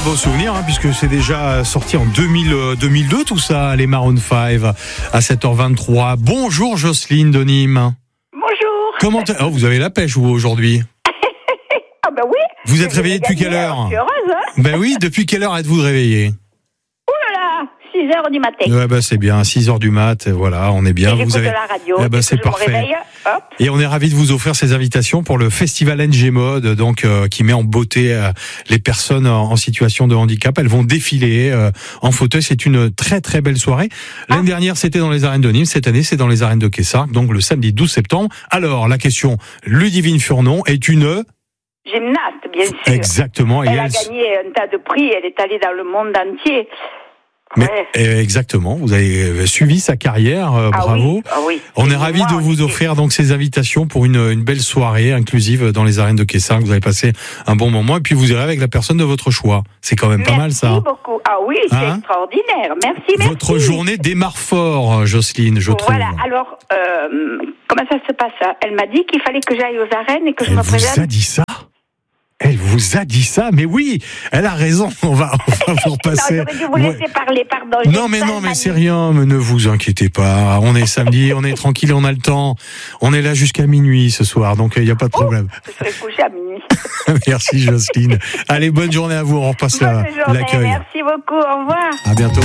beau souvenir, puisque c'est déjà sorti en 2002 tout ça, les Maroon 5 à 7h23. Bonjour Jocelyne de Nîmes. Bonjour. Vous avez la pêche vous aujourd'hui? Ah ben oui. Vous êtes réveillé depuis quelle heure? Je suis heureuse, hein. Ben oui, depuis quelle heure êtes-vous réveillé? Ouh là là, 6h du matin. Ouais, c'est bien, 6h du mat, voilà, on est bien. Vous avez la radio. C'est parfait. Je me réveille, hop. Et on est ravis de vous offrir ces invitations pour le festival NG Mode, donc qui met en beauté les personnes en situation de handicap. Elles vont défiler en fauteuil. C'est une très très belle soirée. L'année dernière, c'était dans les arènes de Nîmes. Cette année, c'est dans les arènes de Quessargues, donc le samedi 12 septembre. Alors, la question, Ludivine Furnon est une gymnaste, bien sûr. Exactement. Elle a gagné un tas de prix. Elle est allée dans le monde entier. Mais exactement, vous avez suivi sa carrière, bravo. Oui. On est ravis de vous offrir donc ces invitations pour une belle soirée inclusive dans les arènes de Quessargues. Vous allez passer un bon moment et puis vous irez avec la personne de votre choix. C'est quand même pas mal ça. Merci beaucoup. Ah oui, c'est extraordinaire. Merci. Votre journée démarre fort, Jocelyne, je trouve. Voilà. Alors, comment ça se passe? Elle m'a dit qu'il fallait que j'aille aux arènes et que je me présente. Elle vous a dit ça? Elle vous a dit ça? Mais oui, elle a raison. On va vous repasser. Non, j'aurais dû vous laisser parler, pardon. Non, mais c'est rien. Mais ne vous inquiétez pas. On est samedi, on est tranquille, on a le temps. On est là jusqu'à minuit ce soir, donc il n'y a pas de problème. Je serai couché à minuit. Merci Jocelyne. Allez, bonne journée à vous. On repasse l'accueil. Merci beaucoup. Au revoir. À bientôt.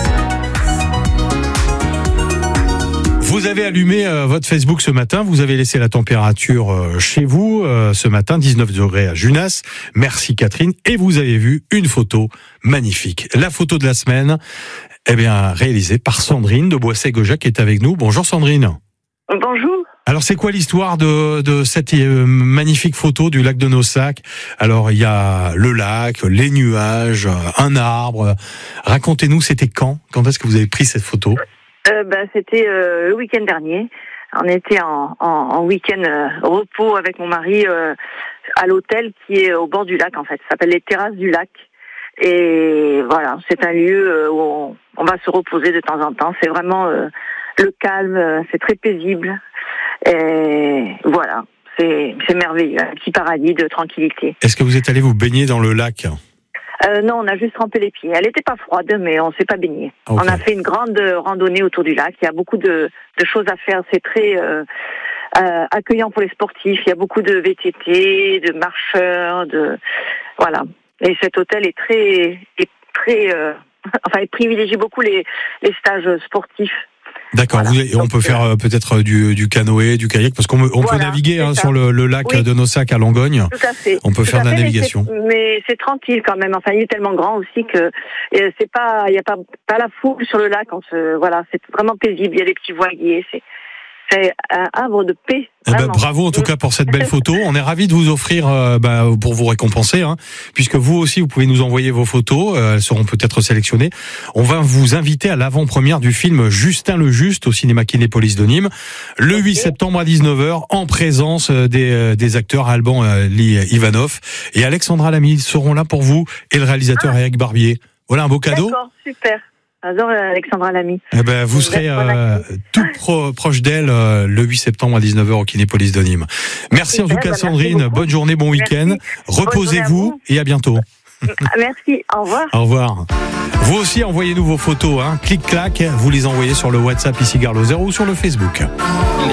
Vous avez allumé votre Facebook ce matin, vous avez laissé la température chez vous ce matin, 19 degrés à Junas. Merci Catherine. Et vous avez vu une photo magnifique. La photo de la semaine, réalisée par Sandrine de Boissey-Gaujac qui est avec nous. Bonjour Sandrine. Bonjour. Alors c'est quoi l'histoire de cette magnifique photo du lac de Nossac? Alors il y a le lac, les nuages, un arbre. Racontez-nous, c'était quand est-ce que vous avez pris cette photo? C'était le week-end dernier. On était en week-end repos avec mon mari à l'hôtel qui est au bord du lac en fait. Ça s'appelle les Terrasses du Lac. Et voilà, c'est un lieu où on va se reposer de temps en temps. C'est vraiment le calme, c'est très paisible. Et voilà, c'est merveilleux, un petit paradis de tranquillité. Est-ce que vous êtes allé vous baigner dans le lac? Non, on a juste trempé les pieds. Elle n'était pas froide, mais on s'est pas baigné. Okay. On a fait une grande randonnée autour du lac. Il y a beaucoup de choses à faire. C'est très accueillant pour les sportifs. Il y a beaucoup de VTT, de marcheurs, voilà. Et cet hôtel est très, il privilégie beaucoup les stages sportifs. D'accord, voilà. On peut faire peut-être du canoë, du kayak, parce qu'on peut naviguer sur le lac de Nossac à Langogne. Tout à fait. On peut faire de la navigation. Mais c'est tranquille quand même. Enfin, il est tellement grand aussi que il y a pas la foule sur le lac. C'est vraiment paisible. Il y a des petits voiliers. C'est un havre de paix. Bravo en tout cas pour cette belle photo. On est ravis de vous offrir pour vous récompenser, puisque vous aussi vous pouvez nous envoyer vos photos. Elles seront peut-être sélectionnées. On va vous inviter à l'avant-première du film Justin le Juste au cinéma Kinépolis de Nîmes le 8 septembre à 19h en présence des acteurs Alban Ivanov et Alexandra Lamy. Ils seront là pour vous et le réalisateur Eric Barbier. Voilà un beau cadeau. D'accord, super. J'adore Alexandra Lamy. Vous serez tout proche d'elle le 8 septembre à 19h au Kinépolis de Nîmes. Merci en tout cas Sandrine, bonne journée, bon week-end. Reposez-vous et à bientôt. Merci, au revoir. Au revoir. Vous aussi envoyez-nous vos photos, clic-clac, vous les envoyez sur le WhatsApp ici Gare Lozère ou sur le Facebook.